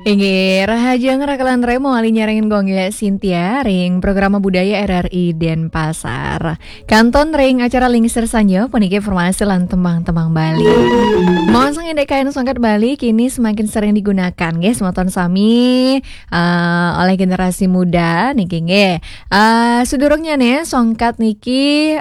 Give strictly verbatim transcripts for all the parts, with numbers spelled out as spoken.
Inggih, rahajang rakalan remo ali nyarengin gong ya Cynthia ring programa budaya R R I Denpasar. Kanton ring acara lingser sanyo puniki informasi lan tembang-tembang Bali. Mohon sang indek kain songket Bali kini semakin sering digunakan nggih semoton sami uh, oleh generasi muda niki nggih. Uh, sedurungnya nih songkat niki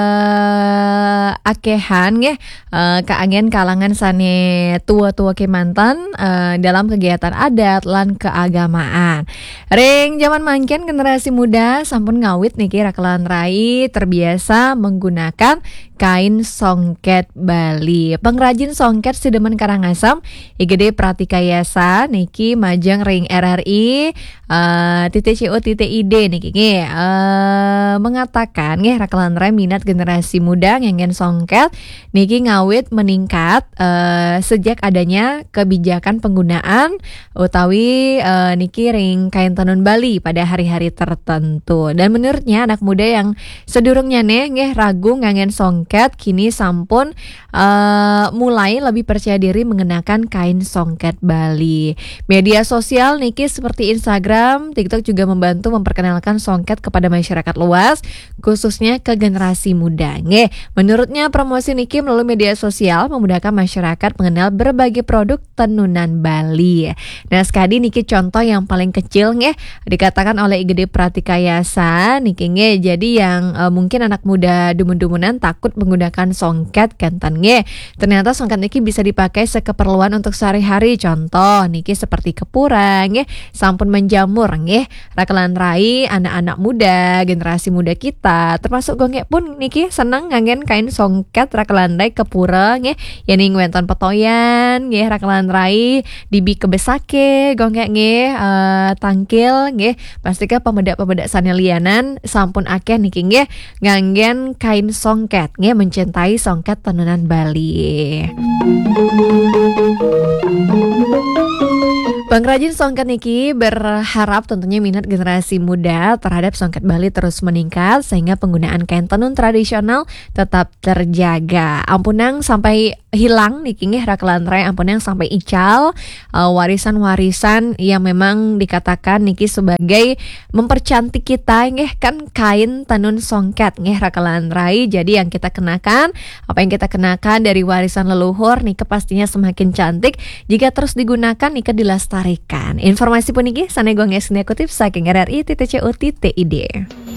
uh, akehan nggih uh, kaangen kalangan sane tua-tua kemantan uh, dalam kegiatan adat lan keagamaan. Ring zaman mangken generasi muda sampun ngawit niki rakalan rai terbiasa menggunakan kain songket Bali. Pengrajin songket Sidemen Karangasem I G D Pratikayasa niki majang ring R R I uh, titik co titik id niki nggih uh, mengatakan nggih rakalan rai minat generasi muda ngengen songket niki ngawit meningkat uh, sejak adanya kebijakan penggunaan utawi uh, niki ring kain tenun Bali pada hari-hari tertentu. Dan menurutnya anak muda yang sedurungnya nih nggih ragu ngangen songket kini sampun uh, mulai lebih percaya diri mengenakan kain songket Bali. Media sosial niki seperti Instagram, TikTok juga membantu memperkenalkan songket kepada masyarakat luas khususnya ke generasi muda. Nggih, menurutnya promosi niki melalui media sosial memudahkan masyarakat mengenal berbagai produk tenunan Bali. Nah, sekali niki contoh yang paling kecil nggih dikatakan oleh I G D Pratikayasa niki nggih. Jadi yang uh, mungkin anak muda dumun-dumunan takut menggunakan songket kantan nggih. Ternyata songket niki bisa dipakai sekeperluan untuk sehari-hari. Contoh niki seperti kepura nggih, sampun menjamur nggih. Rakalan rai anak-anak muda, generasi muda kita termasuk gongek pun niki seneng ngangen kain songket rakalan rai kepura nggih. Yani ngwenton petoyan nggih rakalan rai dibi kebesake gongek nggih uh, tangkil nggih. Pastika pemedak-pemedak sanelianan sampun akeh niki nggih nganggen kain songket nggih mencintai songket tenunan Bali. Pengrajin songket niki berharap tentunya minat generasi muda terhadap songket Bali terus meningkat sehingga penggunaan kain tenun tradisional tetap terjaga. Ampunang sampai hilang niki nggih rakalan rai ampunang sampai ical uh, warisan-warisan yang memang dikatakan niki sebagai mempercantik kita nggih kan kain tenun songket nggih rakalan rai. Jadi yang kita kenakan, apa yang kita kenakan dari warisan leluhur niki pastinya semakin cantik jika terus digunakan niki dilestarikan. Informasi puniki sanegong esne kutip saking R R I titik co titik id.